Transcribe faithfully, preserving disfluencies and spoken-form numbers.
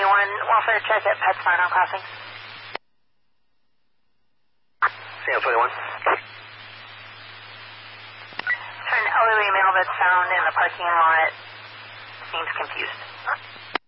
twenty-one, welfare check at PetSmart on crossing. Sam twenty-one. An elderly male that's found in the parking lot seems confused.